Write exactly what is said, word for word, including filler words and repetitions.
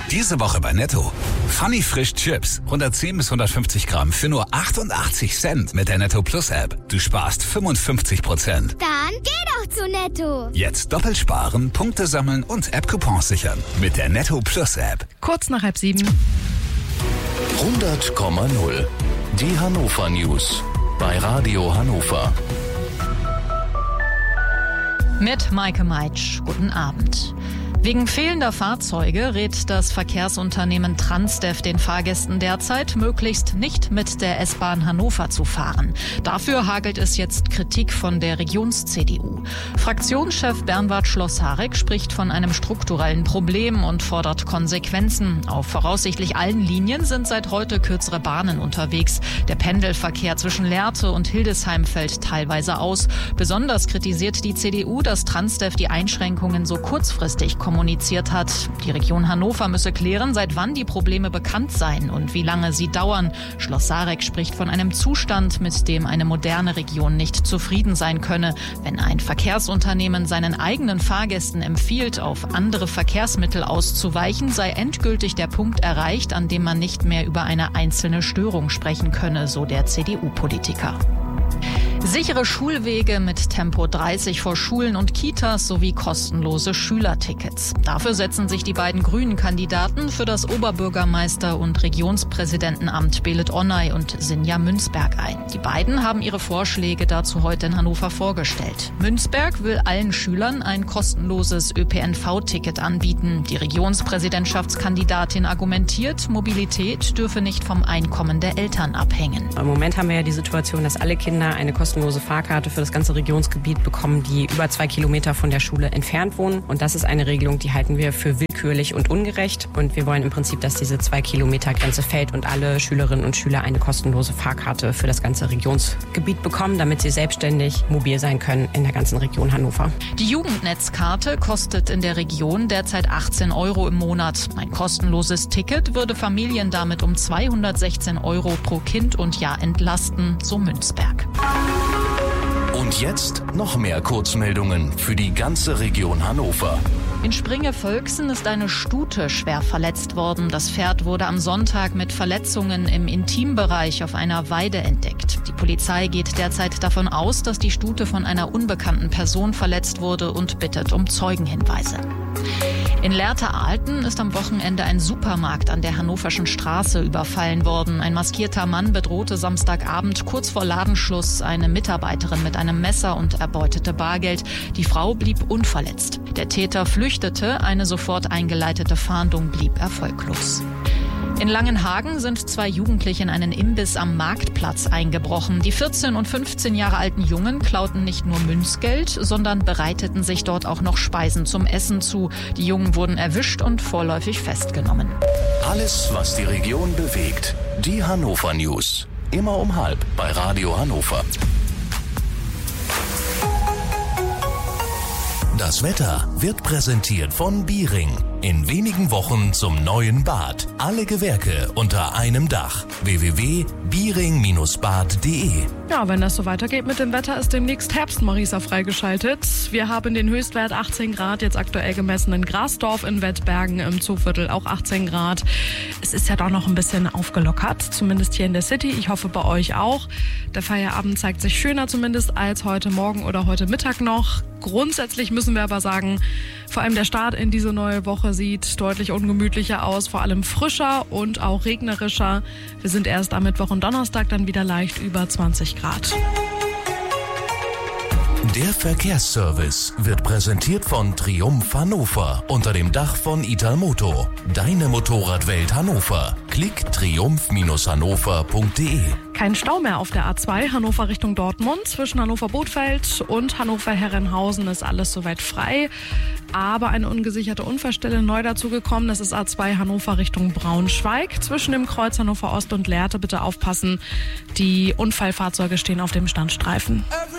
Diese Woche bei Netto. Funny Frisch Chips. hundertzehn bis hundertfünfzig Gramm für nur achtundachtzig Cent mit der Netto Plus App. Du sparst fünfundfünfzig Prozent. Dann geh doch zu Netto. Jetzt doppelt sparen, Punkte sammeln und App-Coupons sichern. Mit der Netto Plus App. Kurz nach halb sieben. hundert Komma null. Die Hannover News. Bei Radio Hannover. Mit Maike Meitsch. Guten Abend. Wegen fehlender Fahrzeuge rät das Verkehrsunternehmen Transdev den Fahrgästen derzeit, möglichst nicht mit der S-Bahn Hannover zu fahren. Dafür hagelt es jetzt Kritik von der Regions-C D U. Fraktionschef Bernward Schloss-Harek spricht von einem strukturellen Problem und fordert Konsequenzen. Auf voraussichtlich allen Linien sind seit heute kürzere Bahnen unterwegs. Der Pendelverkehr zwischen Lehrte und Hildesheim fällt teilweise aus. Besonders kritisiert die C D U, dass Transdev die Einschränkungen so kurzfristig kommuniziert hat. Die Region Hannover müsse klären, seit wann die Probleme bekannt seien und wie lange sie dauern. Schloss-Harek spricht von einem Zustand, mit dem eine moderne Region nicht zufrieden sein könne. Wenn ein Verkehrsunternehmen seinen eigenen Fahrgästen empfiehlt, auf andere Verkehrsmittel auszuweichen, sei endgültig der Punkt erreicht, an dem man nicht mehr über eine einzelne Störung sprechen könne, so der C D U-Politiker. Sichere Schulwege mit Tempo dreißig vor Schulen und Kitas sowie kostenlose Schülertickets. Dafür setzen sich die beiden grünen Kandidaten für das Oberbürgermeister- und Regionspräsidentenamt Belit Onay und Sinja Münzberg ein. Die beiden haben ihre Vorschläge dazu heute in Hannover vorgestellt. Münzberg will allen Schülern ein kostenloses Ö P N V-Ticket anbieten. Die Regionspräsidentschaftskandidatin argumentiert, Mobilität dürfe nicht vom Einkommen der Eltern abhängen. Im Moment haben wir ja die Situation, dass alle Kinder eine kostenlose Fahrkarte für das ganze Regionsgebiet bekommen, die über zwei Kilometer von der Schule entfernt wohnen. Und das ist eine Regelung, die halten wir für willkürlich und ungerecht. Und wir wollen im Prinzip, dass diese zwei Kilometer Grenze fällt und alle Schülerinnen und Schüler eine kostenlose Fahrkarte für das ganze Regionsgebiet bekommen, damit sie selbstständig mobil sein können in der ganzen Region Hannover. Die Jugendnetzkarte kostet in der Region derzeit achtzehn Euro im Monat. Ein kostenloses Ticket würde Familien damit um zweihundertsechzehn Euro pro Kind und Jahr entlasten, so Münzberg. Und jetzt noch mehr Kurzmeldungen für die ganze Region Hannover. In Springe-Völksen ist eine Stute schwer verletzt worden. Das Pferd wurde am Sonntag mit Verletzungen im Intimbereich auf einer Weide entdeckt. Die Polizei geht derzeit davon aus, dass die Stute von einer unbekannten Person verletzt wurde und bittet um Zeugenhinweise. In Lehrte-Ahlten ist am Wochenende ein Supermarkt an der Hannoverschen Straße überfallen worden. Ein maskierter Mann bedrohte Samstagabend kurz vor Ladenschluss eine Mitarbeiterin mit einem Messer und erbeutete Bargeld. Die Frau blieb unverletzt. Der Täter flüchtete, eine sofort eingeleitete Fahndung blieb erfolglos. In Langenhagen sind zwei Jugendliche in einen Imbiss am Marktplatz eingebrochen. Die vierzehn und fünfzehn Jahre alten Jungen klauten nicht nur Münzgeld, sondern bereiteten sich dort auch noch Speisen zum Essen zu. Die Jungen wurden erwischt und vorläufig festgenommen. Alles, was die Region bewegt. Die Hannover News. Immer um halb bei Radio Hannover. Das Wetter wird präsentiert von Biering. In wenigen Wochen zum neuen Bad. Alle Gewerke unter einem Dach. w w w punkt biering Bindestrich bad punkt de. Ja, wenn das so weitergeht mit dem Wetter, ist demnächst Herbst Marisa freigeschaltet. Wir haben den Höchstwert achtzehn Grad, jetzt aktuell gemessen in Grasdorf in Wettbergen im Zooviertel auch achtzehn Grad. Es ist ja doch noch ein bisschen aufgelockert, zumindest hier in der City. Ich hoffe bei euch auch. Der Feierabend zeigt sich schöner zumindest als heute Morgen oder heute Mittag noch. Grundsätzlich müssen wir aber sagen, vor allem der Start in diese neue Woche sieht deutlich ungemütlicher aus, vor allem frischer und auch regnerischer. Wir sind erst am Mittwoch und Donnerstag dann wieder leicht über zwanzig Grad. Der Verkehrsservice wird präsentiert von Triumph Hannover unter dem Dach von Italmoto. Deine Motorradwelt Hannover. Klick triumph Bindestrich hannover punkt de. Kein Stau mehr auf der A zwei Hannover Richtung Dortmund. Zwischen Hannover-Bothfeld und Hannover-Herrenhausen ist alles soweit frei. Aber eine ungesicherte Unfallstelle neu dazugekommen. Das ist A zwei Hannover Richtung Braunschweig. Zwischen dem Kreuz Hannover Ost und Lehrte bitte aufpassen. Die Unfallfahrzeuge stehen auf dem Standstreifen.